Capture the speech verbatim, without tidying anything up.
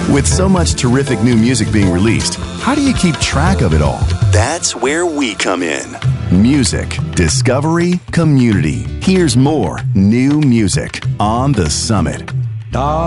With so much terrific new music being released, how do you keep track of it all? That's where we come in. Music, discovery, community. Here's more new music on The Summit.